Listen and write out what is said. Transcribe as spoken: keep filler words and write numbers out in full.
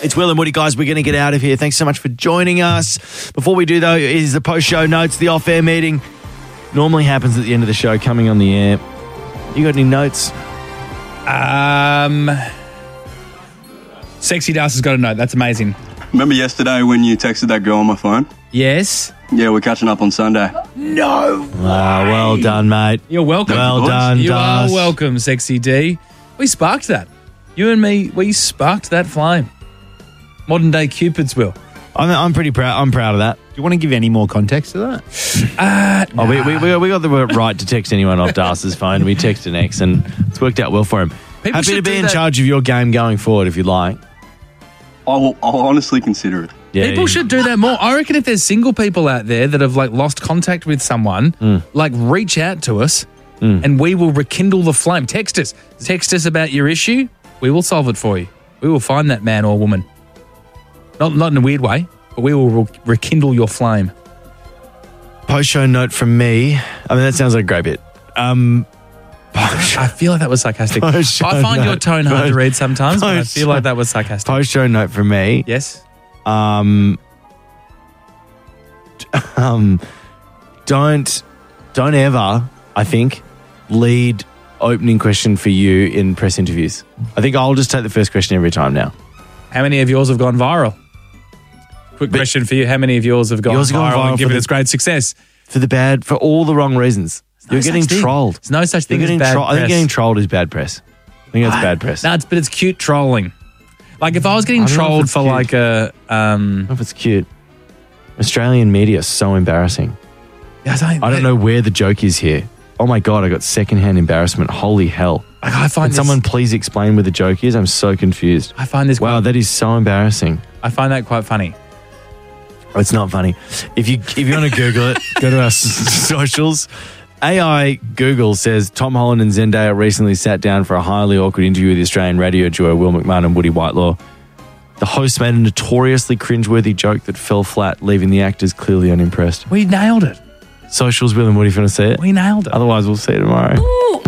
It's Will and Woody, guys. We're going to get out of here. Thanks so much for joining us. Before we do, though, is the post-show notes, the off-air meeting. Normally happens at the end of the show, coming on the air. You got any notes? Um, Sexy Das has got a note. That's amazing. Remember yesterday when you texted that girl on my phone? Yes. Yeah, we're catching up on Sunday. No. Ah, well done, mate. You're welcome. Well done, You Das. are welcome, Sexy D. We sparked that. You and me, we sparked that flame. Modern day Cupids, Will. I'm, I'm pretty proud. I'm proud of that. Do you want to give any more context to that? Uh, Oh, we, we, we we got the right to text anyone off Darcy's phone. We texted X and it's worked out well for him. People Happy to should be do in that. charge of your game going forward if you'd like. I'll, I'll honestly consider it. Yeah, People you- should do that more. I reckon if there's single people out there that have like lost contact with someone, Mm. like reach out to us and we will rekindle the flame. Text us. Text us about your issue. We will solve it for you. We will find that man or woman. Not not in a weird way, but we will re- rekindle your flame. Post-show note from me. I mean, that sounds like a great bit. Um, I feel like that was sarcastic. I Post-show find your note. tone hard to read sometimes, but I Post-show- feel like that was sarcastic. Post-show note from me. Yes? Um, um, don't don't ever, I think, lead opening question for you in press interviews. I think I'll just take the first question every time now. How many of yours have gone viral? Quick But- question for you. How many of yours have gone Yours have viral, gone viral and for given the- us great success? For the bad, for all the wrong reasons. You're No getting such thing. trolled. There's no such thing You're as getting bad tro- I think press. getting trolled is bad press. I think that's bad press. No, it's, but it's cute trolling. Like if I was getting I don't know if trolled it's for cute. like a... I Um, don't know if it's cute. Australian media is so embarrassing. I don't, I don't know where the joke is here. Oh my God, I got secondhand embarrassment. Holy hell. Like I find Can this, someone please explain where the joke is? I'm so confused. I find this Wow, quite, that is so embarrassing. I find that quite funny. It's not funny. If you if you want to Google it, go to our s- socials. A I Google says Tom Holland and Zendaya recently sat down for a highly awkward interview with the Australian radio duo Will McMahon and Woody Whitelaw. The host made a notoriously cringeworthy joke that fell flat, leaving the actors clearly unimpressed. We nailed it. Socials, Will and Woody, if you want to see it. We nailed it. Otherwise, we'll see you tomorrow. Ooh,